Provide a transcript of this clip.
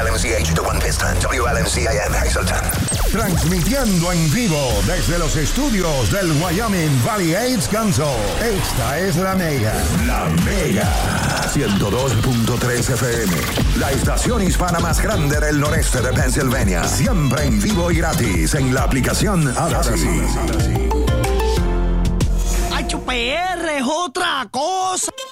WLMCH The One Piston, WLMCIM Hazleton. Transmitiendo en vivo desde los estudios del Wyoming Valley Aids Council. Esta es La Mega. La Mega. 102.3 FM. La estación hispana más grande del noreste de Pennsylvania. Siempre en vivo y gratis en la aplicación Odyssey. ¡Ay, PR es otra cosa!